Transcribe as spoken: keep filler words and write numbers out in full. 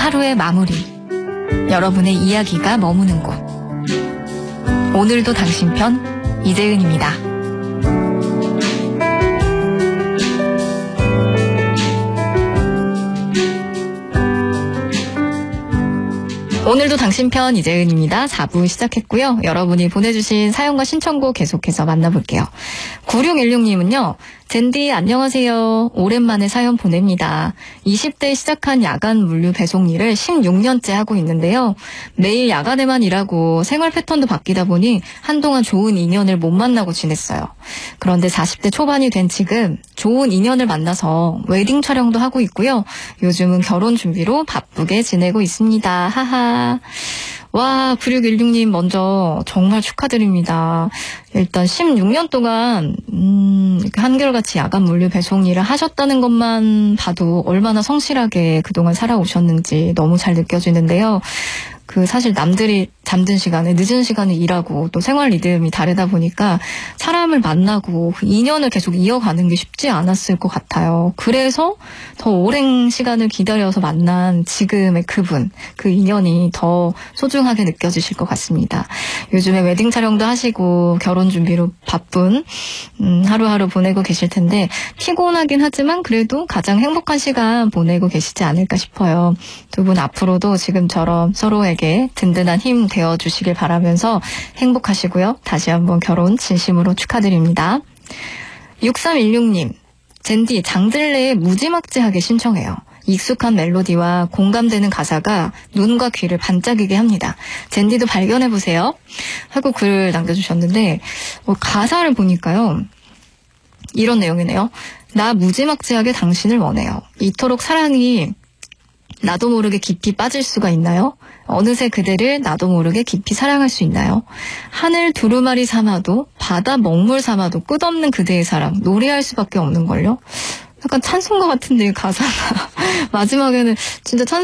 하루의 마무리. 여러분의 이야기가 머무는 곳. 오늘도 당신 편 이재은입니다. 오늘도 당신 편 이재은입니다. 사 부 시작했고요. 여러분이 보내주신 사연과 신청곡 계속해서 만나볼게요. 구육일육 님은요. 젠디 안녕하세요. 오랜만에 사연 보냅니다. 이십 대에 시작한 야간 물류 배송 일을 십육 년째 하고 있는데요. 매일 야간에만 일하고 생활 패턴도 바뀌다 보니 한동안 좋은 인연을 못 만나고 지냈어요. 그런데 사십 대 초반이 된 지금 좋은 인연을 만나서 웨딩 촬영도 하고 있고요. 요즘은 결혼 준비로 바쁘게 지내고 있습니다. 하하. 와, 구육일육 님 먼저 정말 축하드립니다. 일단 십육 년 동안 음, 이렇게 한결같이 야간 물류 배송 일을 하셨다는 것만 봐도 얼마나 성실하게 그동안 살아오셨는지 너무 잘 느껴지는데요. 그 사실 남들이 잠든 시간에 늦은 시간에 일하고 또 생활 리듬이 다르다 보니까 사람을 만나고 그 인연을 계속 이어가는 게 쉽지 않았을 것 같아요. 그래서 더 오랜 시간을 기다려서 만난 지금의 그분, 그 인연이 더 소중하게 느껴지실 것 같습니다. 요즘에 웨딩 촬영도 하시고 결혼 준비로 바쁜 음, 하루하루 보내고 계실 텐데 피곤하긴 하지만 그래도 가장 행복한 시간 보내고 계시지 않을까 싶어요. 두 분 앞으로도 지금처럼 서로에게 든든한 힘 되어주시길 바라면서 행복하시고요. 다시 한번 결혼 진심으로 축하드립니다. 육삼일육 님, 젠디 장들레에 무지막지하게 신청해요. 익숙한 멜로디와 공감되는 가사가 눈과 귀를 반짝이게 합니다. 젠디도 발견해보세요. 하고 글을 남겨주셨는데 뭐 가사를 보니까요. 이런 내용이네요. 나 무지막지하게 당신을 원해요. 이토록 사랑이 나도 모르게 깊이 빠질 수가 있나요? 어느새 그대를 나도 모르게 깊이 사랑할 수 있나요? 하늘 두루마리 삼아도 바다 먹물 삼아도 끝없는 그대의 사랑 노래할 수밖에 없는걸요? 약간 찬송가 같은데 가사가 마지막에는 진짜 찬송